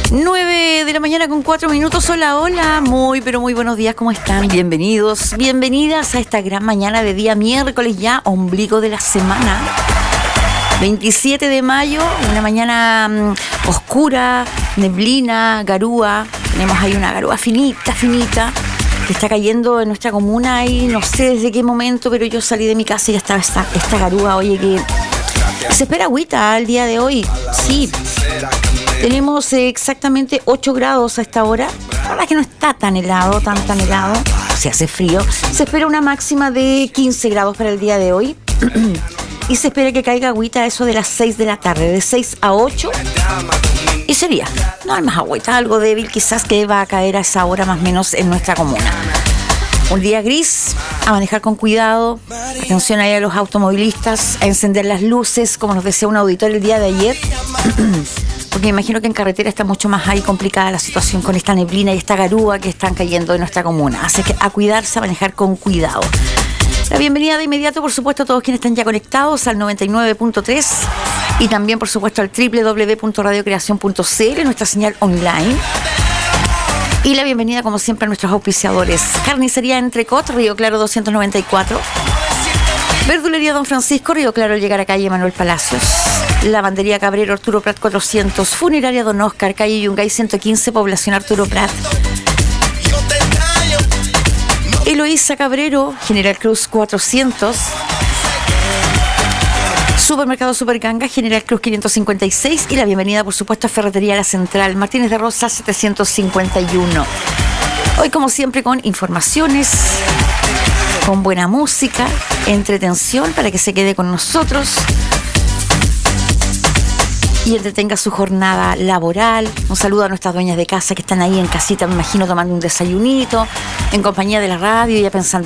9 de la mañana con 4 minutos. Hola, hola, muy pero muy buenos días, ¿cómo están? Bienvenidos, bienvenidas a esta gran mañana de día miércoles, ya ombligo de la semana 27 de mayo, una mañana oscura, neblina, garúa. Tenemos ahí una garúa finita que está cayendo en nuestra comuna y no sé desde qué momento, pero yo salí de mi casa y ya estaba esta garúa. Oye, que se espera agüita el día de hoy, sí. Tenemos exactamente 8 grados a esta hora. La verdad es que no está tan helado, tan helado. Se hace frío. Se espera una máxima de 15 grados para el día de hoy. Y se espera que caiga agüita a eso de las 6 de la tarde, de 6 a 8. Y sería, no hay más agüita, algo débil quizás que va a caer a esa hora más o menos en nuestra comuna. Un día gris, a manejar con cuidado. Atención ahí a los automovilistas, a encender las luces, como nos decía un auditor el día de ayer. Porque me imagino que en carretera está mucho más ahí complicada la situación con esta neblina y esta garúa que están cayendo en nuestra comuna. Así que a cuidarse, a manejar con cuidado. La bienvenida de inmediato, por supuesto, a todos quienes están ya conectados al 99.3 y también, por supuesto, al www.radiocreacion.cl, nuestra señal online. Y la bienvenida, como siempre, a nuestros auspiciadores. Carnicería Entrecot, Río Claro 294. Verdulería Don Francisco, Río Claro, al llegar a calle Manuel Palacios. Lavandería Cabrero, Arturo Prat 400. Funeraria Don Oscar, calle Yungay 115, población Arturo Prat. Eloísa Cabrero, General Cruz 400. Supermercado Superganga, General Cruz 556. Y la bienvenida, por supuesto, a Ferretería La Central, Martínez de Rosa 751. Hoy, como siempre, con informaciones, con buena música, entretención para que se quede con nosotros y entretenga su jornada laboral. Un saludo a nuestras dueñas de casa que están ahí en casita, me imagino, tomando un desayunito, en compañía de la radio, ya pensando